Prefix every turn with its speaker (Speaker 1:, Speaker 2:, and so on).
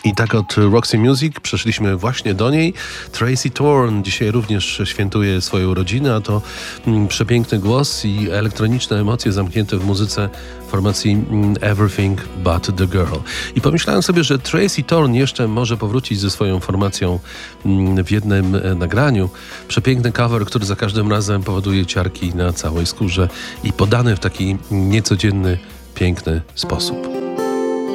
Speaker 1: I tak od Roxy Music przeszliśmy właśnie do niej. Tracy Thorn dzisiaj również świętuje swoją rodzinę, a to przepiękny głos i elektroniczne emocje zamknięte w muzyce formacji Everything But The Girl. I pomyślałem sobie, że Tracy Thorn jeszcze może powrócić ze swoją formacją w jednym nagraniu. Przepiękny cover, który za każdym razem powoduje ciarki na całej skórze i podany w taki niecodzienny, piękny sposób.